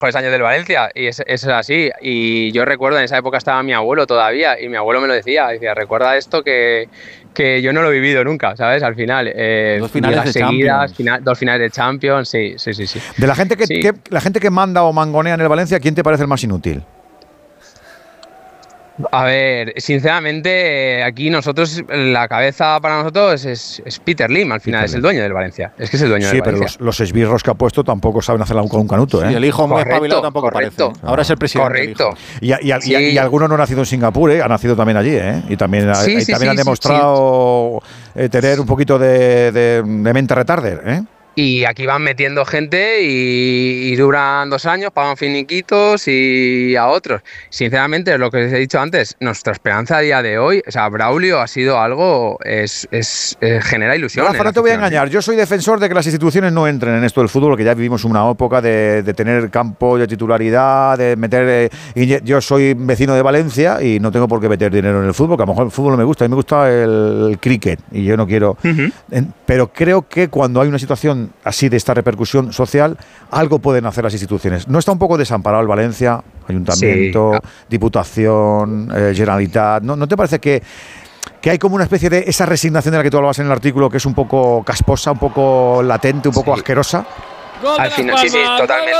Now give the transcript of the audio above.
mejores años del Valencia, y es así. Y yo recuerdo, en esa época estaba mi abuelo todavía, y mi abuelo me lo decía, recuerda esto que yo no lo he vivido nunca, ¿sabes? Al final, 2 finales de seguidas, Champions. 2 finales de Champions, sí. De la gente la gente que manda o mangonea en el Valencia, ¿quién te parece el más inútil? A ver, sinceramente, aquí la cabeza para nosotros es Peter Lim, al final, es el dueño del Valencia. Es que es el dueño del Valencia. Sí, pero los esbirros que ha puesto tampoco saben hacerla con un canuto, ¿eh? Sí, el hijo muy espabilado tampoco parece. Ahora es el presidente. Correcto. Y alguno no ha nacido en Singapur, ¿eh? Ha nacido también allí, ¿eh? Y también, han demostrado tener un poquito de mente retarder, ¿eh? Y aquí van metiendo gente y duran 2 años, pagan finiquitos y a otros. Sinceramente, lo que os he dicho antes, nuestra esperanza a día de hoy, o sea, Braulio ha sido algo, genera ilusión. Rafa, no te voy a engañar, yo soy defensor de que las instituciones no entren en esto del fútbol, que ya vivimos una época de tener campo de titularidad, de meter... yo soy vecino de Valencia y no tengo por qué meter dinero en el fútbol, que a lo mejor el fútbol no me gusta, a mí me gusta el cricket y yo no quiero... Pero creo que cuando hay una situación así de esta repercusión social, algo pueden hacer las instituciones. ¿No está un poco desamparado el Valencia? Ayuntamiento, Diputación, Generalitat. ¿No te parece que hay como una especie de esa resignación de la que tú hablabas en el artículo, que es un poco casposa, un poco latente, un poco asquerosa? Al final, sí, totalmente.